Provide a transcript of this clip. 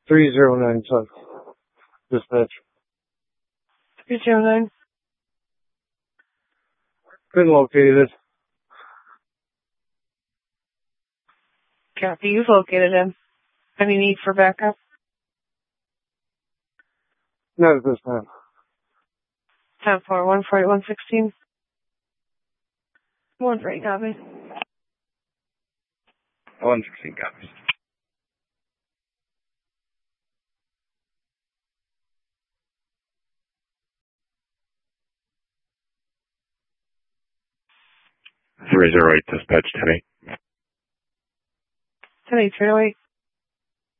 309 South. Dispatch. 309. Been located. Copy, you've located him. Any need for backup? Not at this time. 10-4, 140, 116. 1-3, copy. 116 copies. Dispatch 10-8. 10-8, 308.